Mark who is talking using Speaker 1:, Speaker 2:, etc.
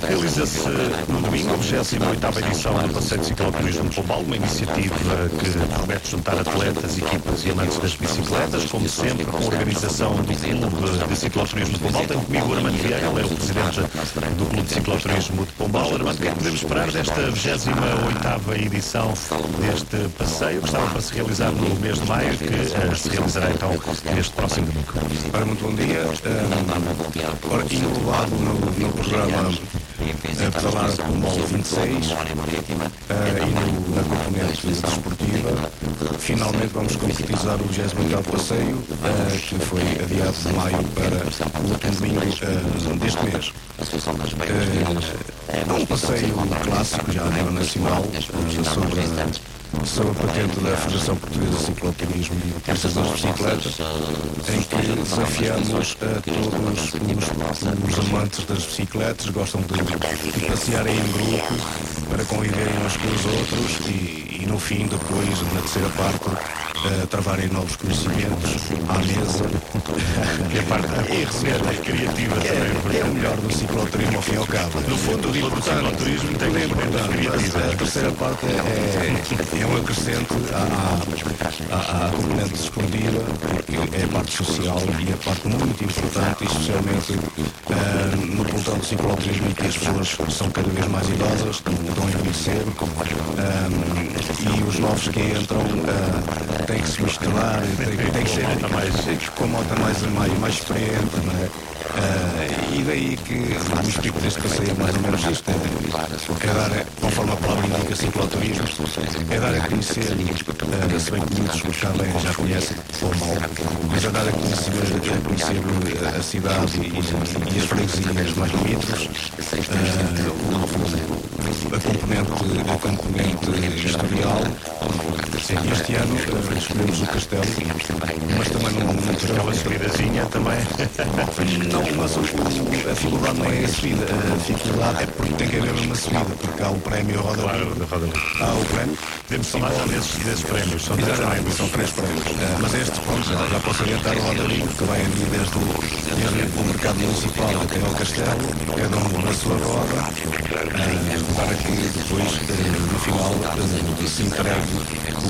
Speaker 1: Realiza-se no domingo a 28ª edição do Passeio de Cicloturismo de Pombal, uma iniciativa que promete juntar atletas, equipas e amantes das bicicletas, como sempre, com a organização do Clube de Cicloturismo de Pombal. Tem comigo o Armando Vieira, ele é o presidente do Clube de Cicloturismo de Pombal. Armando, o que é que podemos esperar desta 28ª edição deste passeio, que estava para se realizar no mês de maio, que se realizará então neste próximo domingo?
Speaker 2: Ora, muito bom dia. Englobado no programa Pedalar Pombal 26 e na componente desportiva, finalmente vamos concretizar o 28º passeio, que foi adiado de maio para o último domingo deste mês. É um passeio clássico já a nível nacional, sob a patente da Federação Portuguesa de Cicloturismo e Pistas das Bicicletas, em que desafiamos a todos os amantes das bicicletas, gostam de passearem em grupo para conviverem uns com os outros e no fim, depois, na terceira parte, travarem novos conhecimentos à mesa.
Speaker 1: Que é a parte criativa também.
Speaker 2: É o melhor do cicloturismo ao fim e ao cabo.
Speaker 1: No fundo, o cicloturismo tem
Speaker 2: é
Speaker 1: componentes criativas.
Speaker 2: A terceira parte é um acrescente à componente desportiva, porque é a parte social e a parte muito importante, especialmente no pelotão do cicloturismo, em que as pessoas são cada vez mais idosas, estão a envelhecer, e os novos que entram têm que se misturar, têm que ser com a moto mais experiente, não é? E daí que o espírito deste passeio é mais ou menos isto: é dar, conforme a palavra indica, cicloturismo, é dar a conhecer, se bem que muitos já conhecem Pombal, mas é dar a conhecer a cidade e as freguesias mais limítrofes, a componente historial. Este ano escolhemos o castelo, mas também não
Speaker 1: Aquela subidazinha também.
Speaker 2: não, mas a dificuldade não é a subida, a dificuldade é porque tem que haver uma subida, porque há o prémio Roda Livre. Há o prémio.
Speaker 1: Podemos falar já desses prémios. São três prémios.
Speaker 2: São três prémios. Mas este, pronto, já posso adiantar o Roda Livre, que vai ali desde o mercado municipal até ao castelo, cada um na sua roda, para que depois, no final, se entregue